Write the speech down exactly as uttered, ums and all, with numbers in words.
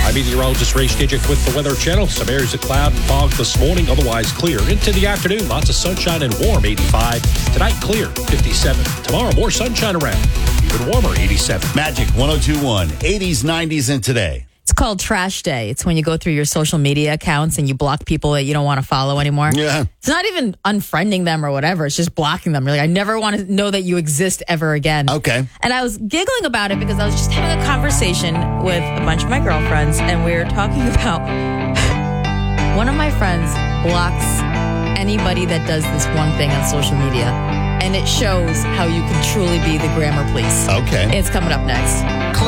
I'm meteorologist Ray Stidgick with the Weather Channel. Some areas of cloud and fog this morning, otherwise clear. Into the afternoon, lots of sunshine and warm, eighty-five. Tonight, clear, fifty-seven. Tomorrow, more sunshine around, even warmer, eighty-seven. Magic one oh two point one, eighties, nineties, and today. It's called Trash Day. It's when you go through your social media accounts and you block people that you don't want to follow anymore. Yeah. It's not even unfriending them or whatever. It's just blocking them. You're like, I never want to know that you exist ever again. Okay. And I was giggling about it because I was just having a conversation with a bunch of my girlfriends, and we were talking about one of my friends blocks anybody that does this one thing on social media. And it shows how you can truly be the grammar police. Okay. It's coming up next.